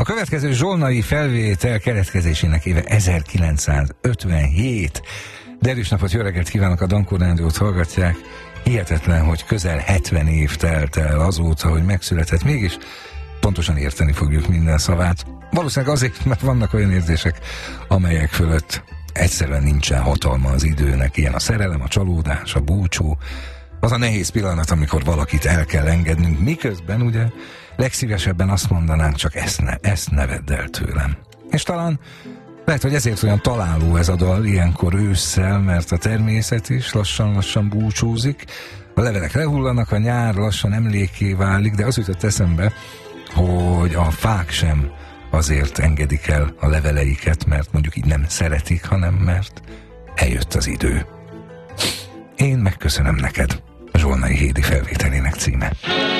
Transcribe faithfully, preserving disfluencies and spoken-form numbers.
következő zsolnai felvétel keletkezésének éve ezerkilencszázötvenhét. Derűs napot, jó reggelt kívánok, a Dankó Rádiót hallgatják. Hihetetlen, hogy közel hetven év telt el azóta, hogy megszületett, mégis pontosan érteni fogjuk minden szavát. Valószínűleg azért, mert vannak olyan érzések, amelyek fölött egyszerűen nincsen hatalma az időnek. Ilyen a szerelem, a csalódás, a búcsú, az a nehéz pillanat, amikor valakit el kell engednünk, miközben ugye legszívesebben azt mondanánk, csak ezt ne, ezt ne vedd el tőlem. És talán lehet, hogy ezért olyan találó ez a dal ilyenkor ősszel, mert a természet is lassan-lassan búcsúzik, a levelek lehullanak, a nyár lassan emléké válik, de az jutott eszembe, hogy a fák sem azért engedik el a leveleiket, mert mondjuk így nem szeretik, hanem mert eljött az idő. Én megköszönöm neked, a Zsolnai Hédi felvételének címe.